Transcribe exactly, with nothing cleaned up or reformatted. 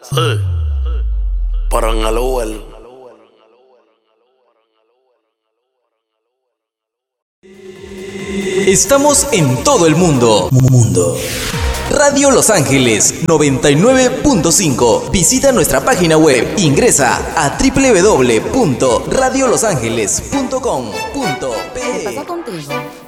Sí, para en el Uber. Estamos en todo el mundo. Mundo. Radio Los Ángeles noventa y nueve punto cinco. Visita nuestra página web. Ingresa a doble u doble u doble u punto radio los ángeles punto com punto pe. ¿Qué pasa contigo?